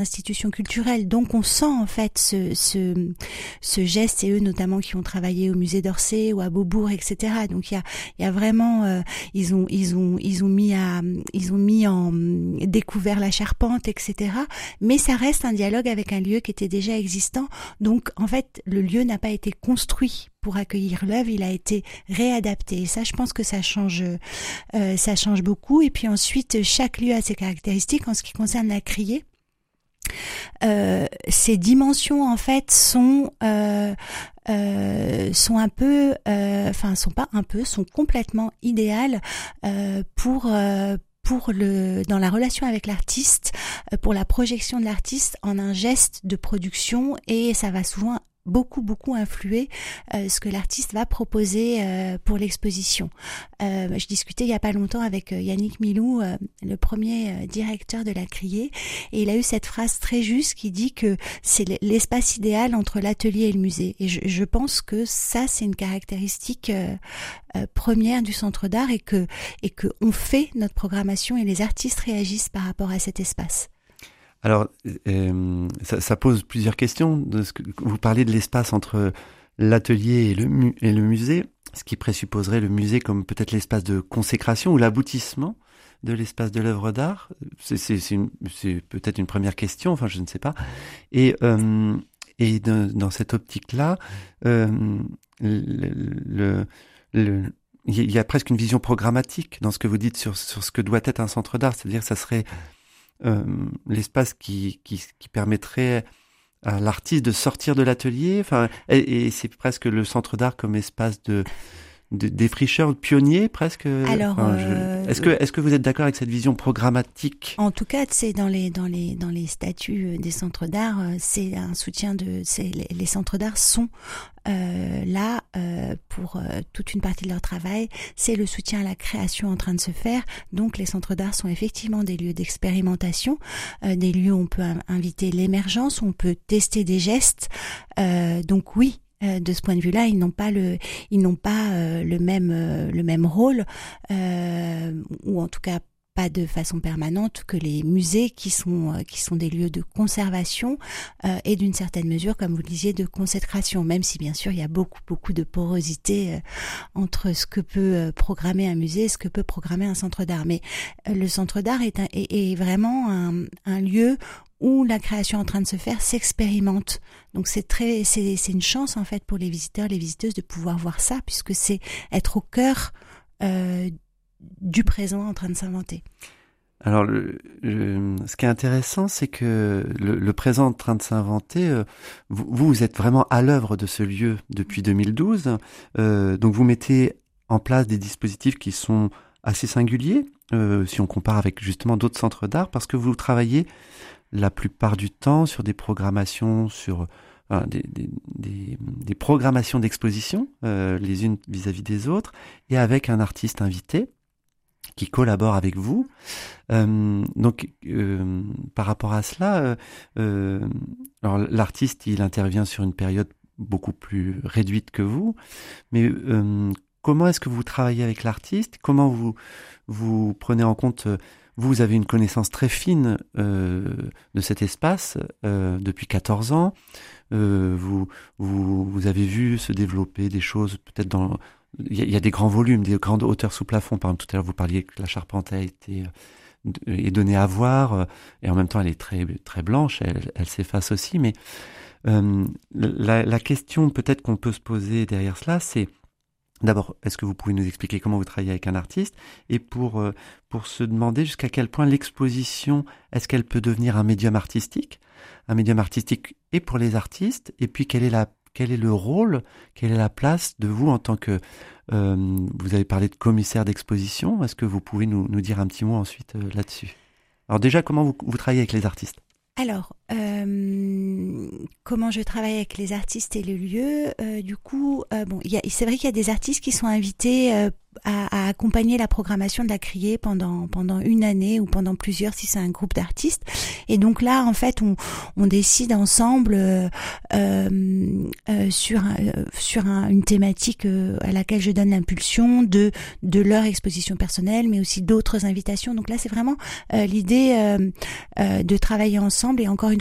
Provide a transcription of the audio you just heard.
institution culturelle. Donc on sent en fait ce geste, et eux notamment qui ont travaillé au musée d'Orsay ou à Beaubourg, etc. Donc il y a vraiment ils ont mis en découvert la charpente, etc. Mais ça reste un dialogue avec un lieu qui était déjà existant. Donc en fait le lieu n'a pas été construit pour accueillir l'œuvre, il a été réadapté. Et ça, je pense que ça change beaucoup. Et puis ensuite, chaque lieu a ses caractéristiques. En ce qui concerne la Criée, ces dimensions en fait sont sont complètement idéales pour dans la relation avec l'artiste, pour la projection de l'artiste en un geste de production, et ça va souvent beaucoup influer ce que l'artiste va proposer pour l'exposition. Je discutais il y a pas longtemps avec Yannick Milou, le premier directeur de la Criée, et il a eu cette phrase très juste qui dit que c'est l'espace idéal entre l'atelier et le musée. Et je pense que ça, c'est une caractéristique première du Centre d'Art, et que on fait notre programmation et les artistes réagissent par rapport à cet espace. Alors, ça pose plusieurs questions. Vous parlez de l'espace entre l'atelier et le musée, ce qui présupposerait le musée comme peut-être l'espace de consécration ou l'aboutissement de l'espace de l'œuvre d'art. C'est peut-être une première question, enfin je ne sais pas. Et dans cette optique-là, il y a presque une vision programmatique dans ce que vous dites sur ce que doit être un centre d'art, c'est-à-dire que ça serait l'espace qui permettrait à l'artiste de sortir de l'atelier, enfin, et c'est presque le centre d'art comme espace de défricheur, de pionnier presque. Alors, est-ce que vous êtes d'accord avec cette vision programmatique? En tout cas, c'est dans les statuts des centres d'art, c'est un soutien les centres d'art sont là pour toute une partie de leur travail, c'est le soutien à la création en train de se faire. Donc les centres d'art sont effectivement des lieux d'expérimentation, des lieux où on peut inviter l'émergence, où on peut tester des gestes. Donc oui, de ce point de vue-là, ils n'ont pas le même rôle, ou en tout cas pas de façon permanente, que les musées qui sont des lieux de conservation et d'une certaine mesure, comme vous le disiez, de consécration, même si bien sûr il y a beaucoup de porosité entre ce que peut programmer un musée et ce que peut programmer un centre d'art. Mais le centre d'art est vraiment un lieu où la création en train de se faire s'expérimente. Donc c'est une chance en fait pour les visiteurs, les visiteuses de pouvoir voir ça, puisque c'est être au cœur du présent en train de s'inventer. Alors, ce qui est intéressant, c'est que le présent en train de s'inventer, vous êtes vraiment à l'œuvre de ce lieu depuis 2012. Donc, vous mettez en place des dispositifs qui sont assez singuliers, si on compare avec justement d'autres centres d'art, parce que vous travaillez la plupart du temps sur des programmations, des programmations d'exposition, les unes vis-à-vis des autres, et avec un artiste invité qui collabore avec vous. Donc, par rapport à cela, alors l'artiste, il intervient sur une période beaucoup plus réduite que vous, mais comment est-ce que vous travaillez avec l'artiste? Comment vous prenez en compte vous avez une connaissance très fine de cet espace depuis 14 ans. Vous avez vu se développer des choses peut-être dans... Il y a des grands volumes, des grandes hauteurs sous plafond. Par exemple, tout à l'heure, vous parliez que la charpente est donnée à voir, et en même temps, elle est très, très blanche, elle s'efface aussi. Mais la question peut-être qu'on peut se poser derrière cela, c'est d'abord, est-ce que vous pouvez nous expliquer comment vous travaillez avec un artiste, et pour se demander jusqu'à quel point l'exposition, est-ce qu'elle peut devenir un médium artistique et pour les artistes, et puis quel est le rôle, quelle est la place de vous en tant que, vous avez parlé de commissaire d'exposition, est-ce que vous pouvez nous dire un petit mot ensuite là-dessus? Alors déjà, comment vous travaillez avec les artistes? Alors, comment je travaille avec les artistes et le lieu. Du coup, c'est vrai qu'il y a des artistes qui sont invités à accompagner la programmation de la Criée pendant une année ou pendant plusieurs si c'est un groupe d'artistes. Et donc là, en fait, on décide ensemble sur une thématique à laquelle je donne l'impulsion de leur exposition personnelle, mais aussi d'autres invitations. Donc là, c'est vraiment l'idée de travailler ensemble et encore une